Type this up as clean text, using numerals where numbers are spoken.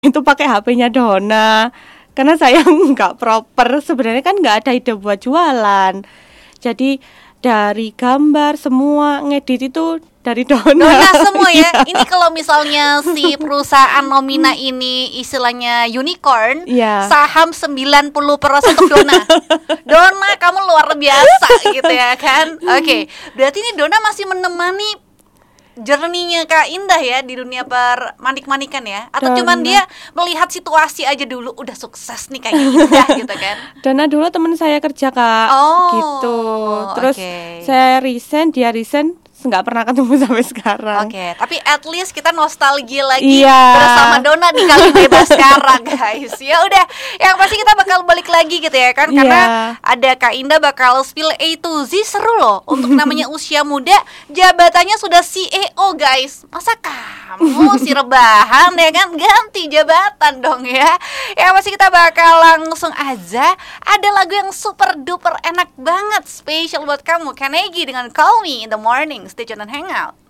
itu pakai HP-nya Donna. Karena saya nggak proper, sebenarnya kan nggak ada ide buat jualan. Jadi dari gambar semua ngedit itu dari Donna semua ya. Iya. Ini kalau misalnya si perusahaan Nomina ini istilahnya unicorn, Iya. saham 90% untuk Donna. Donna, kamu luar biasa gitu ya kan. Oke, berarti ini Donna masih menemani journey-nya Kak Indah ya di dunia permanik-manikan ya? Atau cuman dia melihat situasi aja dulu, udah sukses nih kayaknya Indah gitu kan? Donna dulu teman saya kerja Kak, gitu. Terus saya resign, dia resign, nggak pernah ketemu sampai sekarang. Oke, tapi at least kita nostalgia lagi Iya. bersama Donna di kali bebas sekarang guys. Ya udah, yang pasti kita bakal balik lagi gitu ya kan, karena ada Kak Indah bakal spill A to Z, seru loh. Untuk namanya usia muda, jabatannya sudah CEO guys. Masa kamu si rebahan ya kan, ganti jabatan dong ya. Yang pasti kita bakal langsung aja, ada lagu yang super duper enak banget, spesial buat kamu, Kanegi dengan Call Me in the Morning. Stay tune and hang out.